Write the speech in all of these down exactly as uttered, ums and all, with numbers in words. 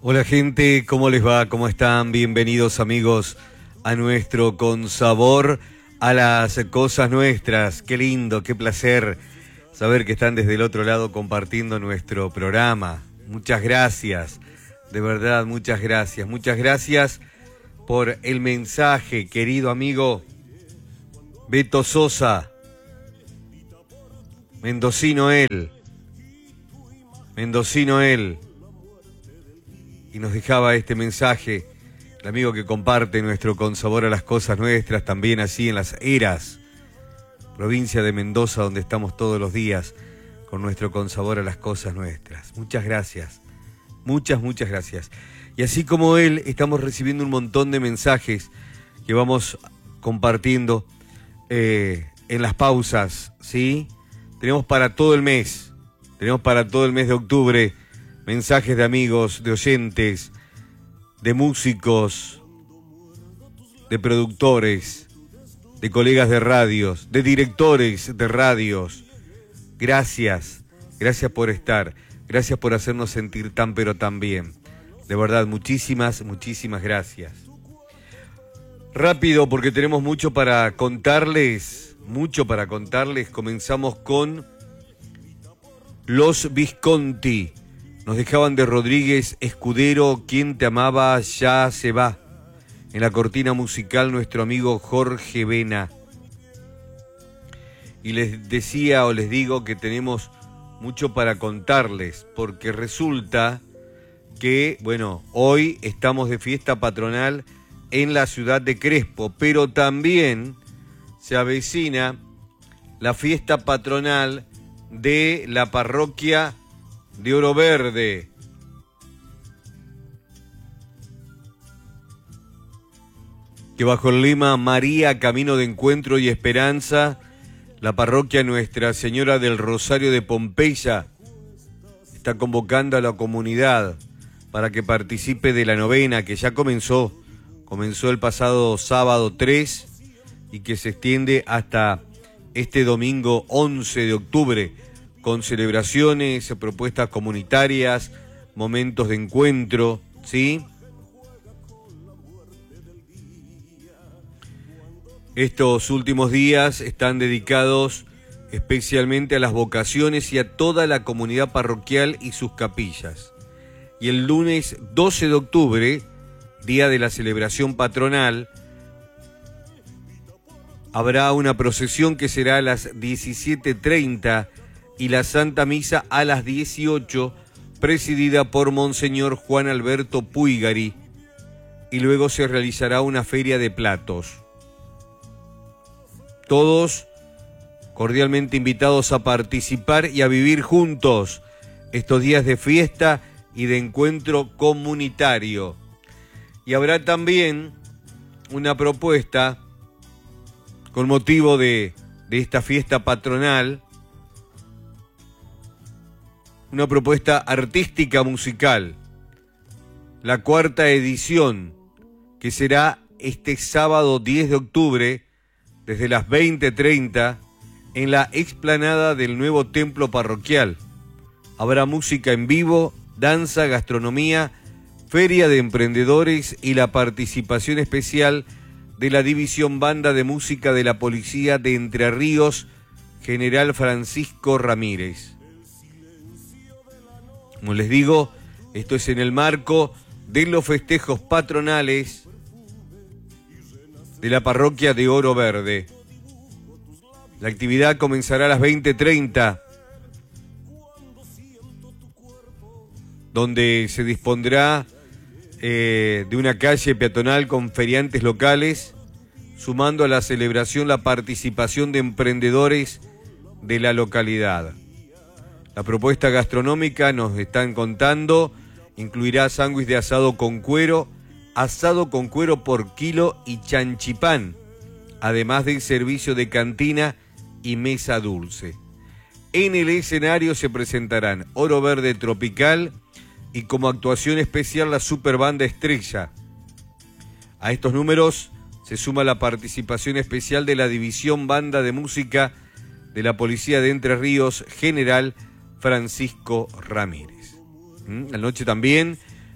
Hola gente, ¿cómo les va? ¿Cómo están? Bienvenidos amigos a nuestro Con Sabor a las Cosas Nuestras. Qué lindo, qué placer saber que están desde el otro lado compartiendo nuestro programa. Muchas gracias, de verdad, muchas gracias. Muchas gracias por el mensaje, querido amigo Beto Sosa, mendocino él, mendocino él. Y nos dejaba este mensaje, el amigo que comparte nuestro Con Sabor a las Cosas Nuestras, también así en Las Heras, provincia de Mendoza, donde estamos todos los días con nuestro Con Sabor a las Cosas Nuestras. Muchas gracias, muchas, muchas gracias. Y así como él, estamos recibiendo un montón de mensajes que vamos compartiendo eh, en las pausas, ¿sí? Tenemos para todo el mes, tenemos para todo el mes de octubre, mensajes de amigos, de oyentes, de músicos, de productores, de colegas de radios, de directores de radios. Gracias, gracias por estar, gracias por hacernos sentir tan pero tan bien. De verdad, muchísimas, muchísimas gracias. Rápido, porque tenemos mucho para contarles, mucho para contarles. Comenzamos con Los Visconti. Nos dejaban de Rodríguez Escudero, Quien te amaba ya se va. En la cortina musical nuestro amigo Jorge Vena. Y les decía o les digo que tenemos mucho para contarles, porque resulta que, bueno, hoy estamos de fiesta patronal en la ciudad de Crespo, pero también se avecina la fiesta patronal de la parroquia de Oro Verde. Que bajo el lema María, Camino de Encuentro y Esperanza, la parroquia Nuestra Señora del Rosario de Pompeya está convocando a la comunidad para que participe de la novena que ya comenzó, comenzó el pasado sábado tres y que se extiende hasta este domingo once de octubre, con celebraciones, propuestas comunitarias, momentos de encuentro, ¿sí? Estos últimos días están dedicados especialmente a las vocaciones y a toda la comunidad parroquial y sus capillas. Y el lunes doce de octubre, día de la celebración patronal, habrá una procesión que será a las diecisiete treinta y la Santa Misa a las dieciocho, presidida por Monseñor Juan Alberto Puigari, y luego se realizará una feria de platos. Todos cordialmente invitados a participar y a vivir juntos estos días de fiesta y de encuentro comunitario. Y habrá también una propuesta con motivo de, de esta fiesta patronal, una propuesta artística musical, la cuarta edición, que será este sábado diez de octubre, desde las veinte treinta, en la explanada del nuevo templo parroquial. Habrá música en vivo, danza, gastronomía, feria de emprendedores y la participación especial de la División Banda de Música de la Policía de Entre Ríos, General Francisco Ramírez. Como les digo, esto es en el marco de los festejos patronales de la parroquia de Oro Verde. La actividad comenzará a las veinte treinta, donde se dispondrá eh, de una calle peatonal con feriantes locales, sumando a la celebración la participación de emprendedores de la localidad. La propuesta gastronómica, nos están contando, incluirá sándwich de asado con cuero, asado con cuero por kilo y chanchipán, además del servicio de cantina y mesa dulce. En el escenario se presentarán Oro Verde Tropical y como actuación especial la Super Banda Estrella. A estos números se suma la participación especial de la División Banda de Música de la Policía de Entre Ríos, General Francisco Ramírez. ¿Mm? La noche también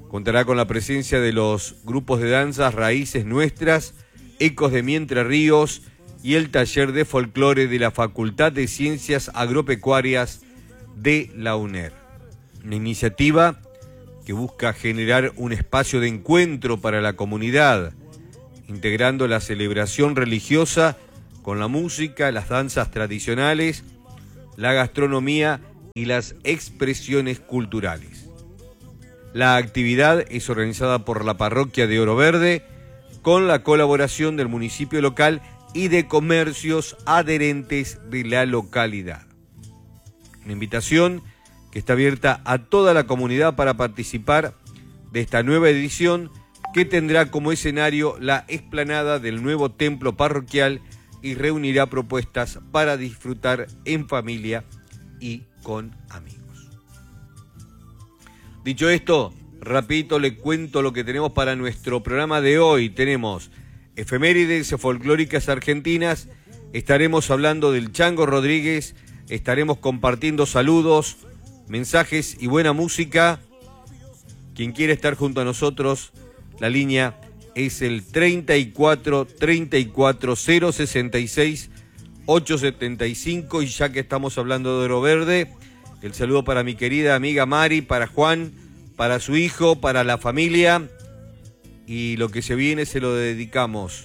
Contará con la presencia de los grupos de danzas Raíces Nuestras, Ecos de Mientre Ríos y el taller de folclore de la Facultad de Ciencias Agropecuarias de la UNER. Una iniciativa que busca generar un espacio de encuentro para la comunidad, integrando la celebración religiosa con la música, las danzas tradicionales, la gastronomía y las expresiones culturales. La actividad es organizada por la parroquia de Oro Verde con la colaboración del municipio local y de comercios adherentes de la localidad. Una invitación que está abierta a toda la comunidad para participar de esta nueva edición que tendrá como escenario la explanada del nuevo templo parroquial y reunirá propuestas para disfrutar en familia y con amigos. Dicho esto, rapidito le cuento lo que tenemos para nuestro programa de hoy. Tenemos efemérides folclóricas argentinas, estaremos hablando del Chango Rodríguez, estaremos compartiendo saludos, mensajes y buena música. Quien quiere estar junto a nosotros, la línea es el treinta y cuatro, treinta y cuatro, cero sesenta y seis, ochocientos setenta y cinco. Y ya que estamos hablando de Oro Verde, el saludo para mi querida amiga Mari, para Juan, para su hijo, para la familia. Y lo que se viene se lo dedicamos